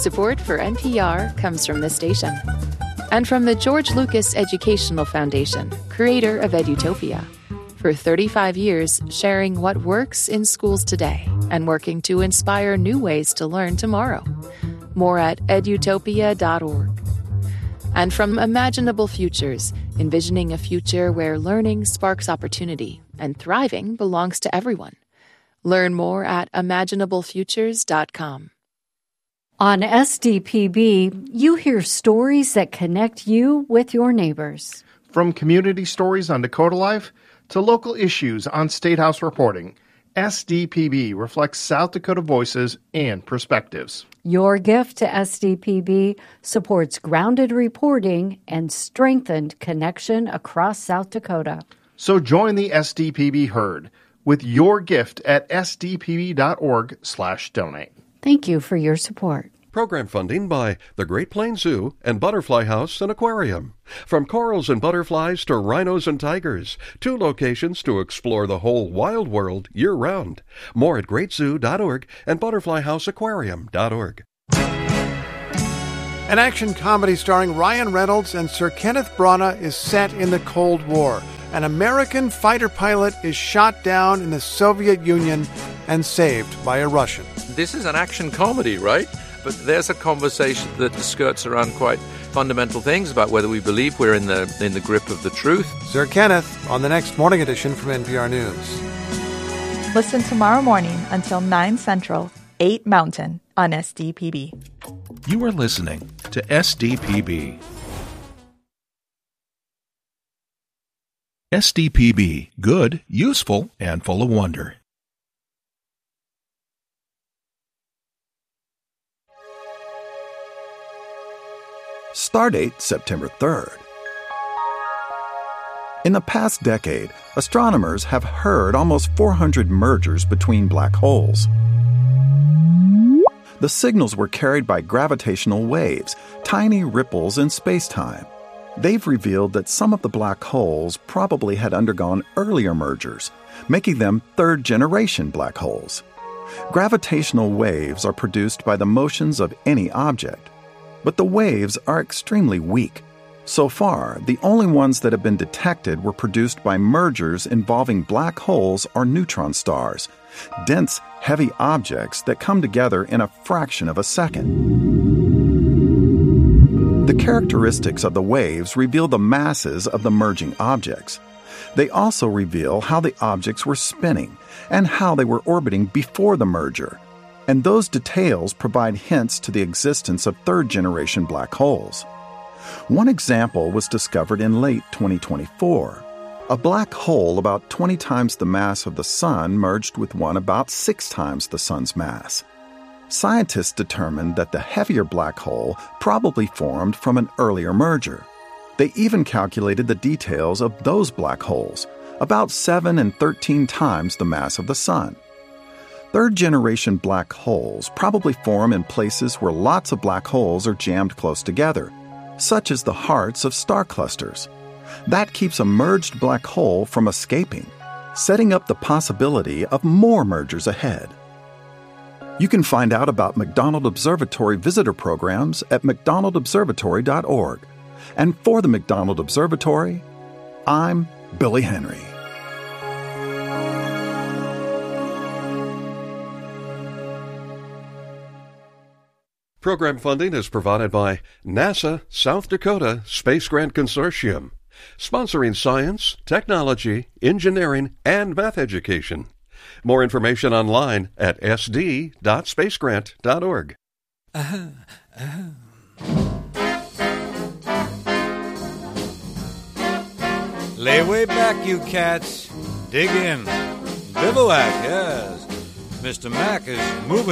Support for NPR comes from this station and from the George Lucas Educational Foundation, creator of Edutopia. For 35 years, sharing what works in schools today and working to inspire new ways to learn tomorrow. More at edutopia.org. And from Imaginable Futures, envisioning a future where learning sparks opportunity and thriving belongs to everyone. Learn more at imaginablefutures.com. On SDPB, you hear stories that connect you with your neighbors. From community stories on Dakota Life to local issues on State House reporting, SDPB reflects South Dakota voices and perspectives. Your gift to SDPB supports grounded reporting and strengthened connection across South Dakota. So join the SDPB herd with your gift at sdpb.org/donate. Thank you for your support. Program funding by the Great Plains Zoo and Butterfly House and Aquarium. From corals and butterflies to rhinos and tigers, 2 locations to explore the whole wild world year-round. More at greatzoo.org and butterflyhouseaquarium.org. An action comedy starring Ryan Reynolds and Sir Kenneth Branagh is set in the Cold War. An American fighter pilot is shot down in the Soviet Union and saved by a Russian. This is an action comedy, right? But there's a conversation that skirts around quite fundamental things about whether we believe we're in the grip of the truth. Sir Kenneth on the next morning edition from NPR News. Listen tomorrow morning until 9 Central, 8 Mountain on SDPB. You are listening to SDPB. SDPB, good, useful, and full of wonder. Stardate September 3rd. In the past decade, astronomers have heard almost 400 mergers between black holes. The signals were carried by gravitational waves, tiny ripples in space-time. They've revealed that some of the black holes probably had undergone earlier mergers, making them third-generation black holes. Gravitational waves are produced by the motions of any object, but the waves are extremely weak. So far, the only ones that have been detected were produced by mergers involving black holes or neutron stars, dense, heavy objects that come together in a fraction of a second. The characteristics of the waves reveal the masses of the merging objects. They also reveal how the objects were spinning and how they were orbiting before the merger. And those details provide hints to the existence of third-generation black holes. One example was discovered in late 2024. A black hole about 20 times the mass of the Sun merged with one about 6 times the Sun's mass. Scientists determined that the heavier black hole probably formed from an earlier merger. They even calculated the details of those black holes, about 7 and 13 times the mass of the Sun. Third-generation black holes probably form in places where lots of black holes are jammed close together, such as the hearts of star clusters. That keeps a merged black hole from escaping, setting up the possibility of more mergers ahead. You can find out about McDonald Observatory visitor programs at mcdonaldobservatory.org. And for the McDonald Observatory, I'm Billy Henry. Program funding is provided by NASA South Dakota Space Grant Consortium, sponsoring science, technology, engineering, and math education. More information online at sd.spacegrant.org. Lay way back, you cats. Dig in. Bivouac, yes. Mr. Mac is moving